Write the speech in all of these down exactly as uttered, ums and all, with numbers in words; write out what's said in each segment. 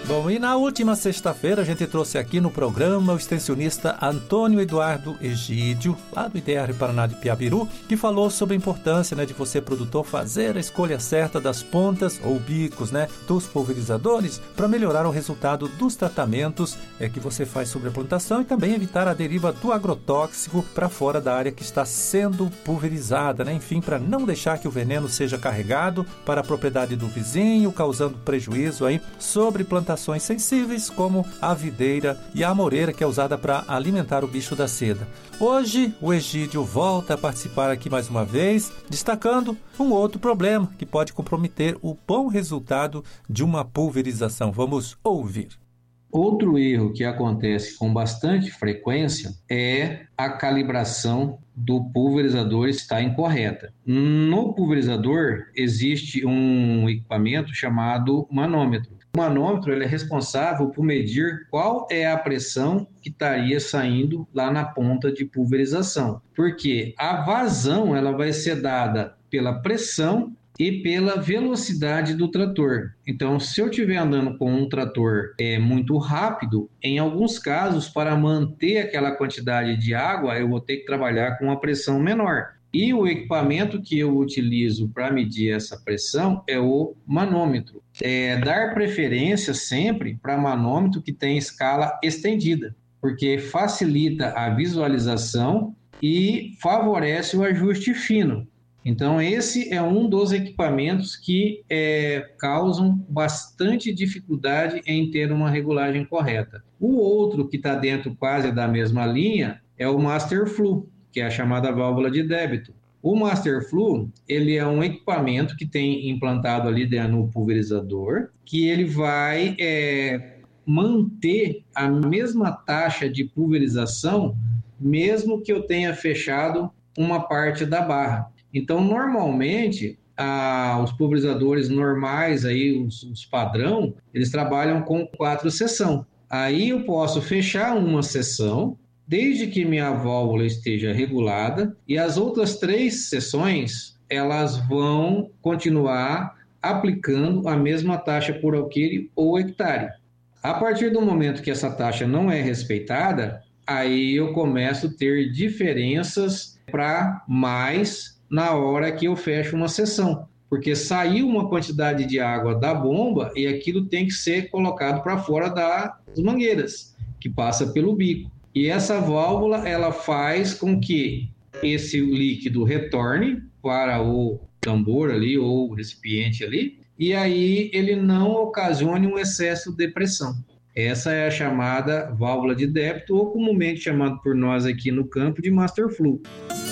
Bom, e na última sexta-feira a gente trouxe aqui no programa o extensionista Antônio Eduardo Egídio, lá do I D R Paraná de Piabiru, que falou sobre a importância, né, de você, produtor, fazer a escolha certa das pontas ou bicos, né, dos pulverizadores para melhorar o resultado dos tratamentos é, que você faz sobre a plantação e também evitar a deriva do agrotóxico para fora da área que está sendo pulverizada, né, enfim, para não deixar que o veneno seja carregado para a propriedade do vizinho, causando prejuízo aí sobre plantação sensíveis como a videira e a amoreira, que é usada para alimentar o bicho da seda. Hoje o Egídio volta a participar aqui mais uma vez, destacando um outro problema que pode comprometer o bom resultado de uma pulverização. Vamos ouvir. Outro erro que acontece com bastante frequência é a calibração do pulverizador estar incorreta. No pulverizador existe um equipamento chamado manômetro. O manômetro ele é responsável por medir qual é a pressão que estaria saindo lá na ponta de pulverização. Porque a vazão ela vai ser dada pela pressão e pela velocidade do trator. Então, se eu estiver andando com um trator é, muito rápido, em alguns casos, para manter aquela quantidade de água, eu vou ter que trabalhar com uma pressão menor. E o equipamento que eu utilizo para medir essa pressão é o manômetro. É, dar preferência sempre para manômetro que tem escala estendida, porque facilita a visualização e favorece o ajuste fino. Então, esse é um dos equipamentos que é, causam bastante dificuldade em ter uma regulagem correta. O outro que está dentro quase da mesma linha é o Master Flu, que é a chamada válvula de débito. O Master Flu, ele é um equipamento que tem implantado ali no pulverizador, que ele vai é, manter a mesma taxa de pulverização, mesmo que eu tenha fechado uma parte da barra. Então, normalmente, ah, os pulverizadores normais, aí, os, os padrão, eles trabalham com quatro seções. Aí eu posso fechar uma seção, desde que minha válvula esteja regulada, e as outras três seções, elas vão continuar aplicando a mesma taxa por alqueire ou hectare. A partir do momento que essa taxa não é respeitada, aí eu começo a ter diferenças para mais na hora que eu fecho uma seção, porque saiu uma quantidade de água da bomba e aquilo tem que ser colocado para fora das mangueiras, que passa pelo bico. E essa válvula, ela faz com que esse líquido retorne para o tambor ali, ou o recipiente ali, e aí ele não ocasione um excesso de pressão. Essa é a chamada válvula de débito, ou comumente chamado por nós aqui no campo de Master Flu.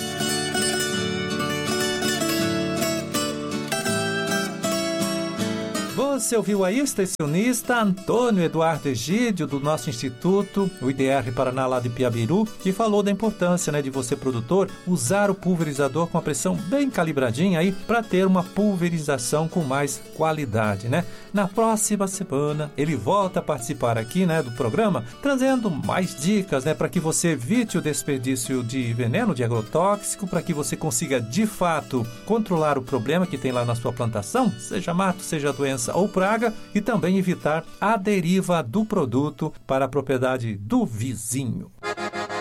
Você ouviu aí o extensionista Antônio Eduardo Egídio, do nosso instituto, o I D R Paraná lá de Piabiru, que falou da importância, né, de você, produtor, usar o pulverizador com a pressão bem calibradinha aí para ter uma pulverização com mais qualidade, né? Na próxima semana ele volta a participar aqui, né, do programa, trazendo mais dicas, né, para que você evite o desperdício de veneno, de agrotóxico, para que você consiga de fato controlar o problema que tem lá na sua plantação, seja mato, seja doença ou praga, e também evitar a deriva do produto para a propriedade do vizinho.